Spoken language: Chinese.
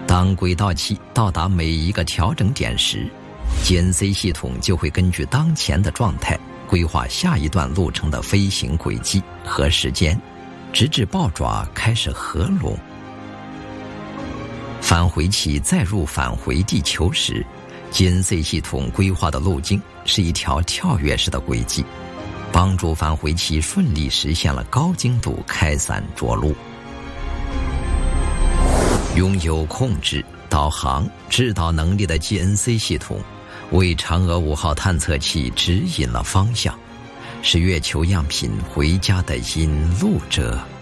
当轨道器到达每一个调整点时， GNC 系统就会根据当前的状态规划下一段路程的飞行轨迹和时间，直至豹爪开始合拢。返回器再入返回地球时， GNC 系统规划的路径是一条跳跃式的轨迹，帮助返回器顺利实现了高精度开伞着陆。拥有控制、导航、制导能力的 GNC 系统， 为嫦娥5号探测器指引了方向，是月球样品回家的引路者。